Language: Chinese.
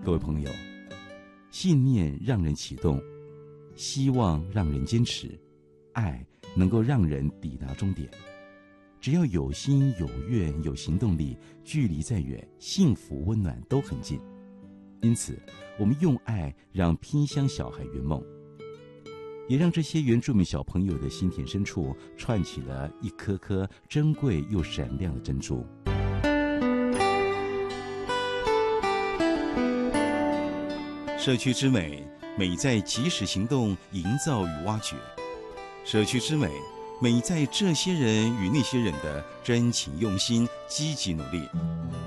各位朋友，信念让人启动，希望让人坚持，爱能够让人抵达终点。只要有心有愿有行动力，距离再远，幸福温暖都很近。因此我们用爱让偏乡小孩圆梦，也让这些原住民小朋友的心田深处串起了一颗颗珍贵又闪亮的珍珠。社区之美，美在及时行动营造与挖掘；社区之美，美在这些人与那些人的真情用心、积极努力。